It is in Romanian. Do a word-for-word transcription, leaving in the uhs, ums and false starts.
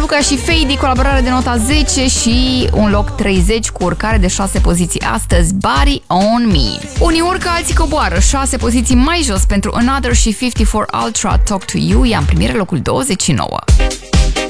Raluca și Fady, colaborare de nota zece și un loc treizeci cu urcare de șase poziții astăzi, Body on Me. Unii urcă, alții coboară, șase poziții mai jos pentru Another și cincizeci și patru Ultra, Talk to You, ia în primire locul douăzeci și nouă.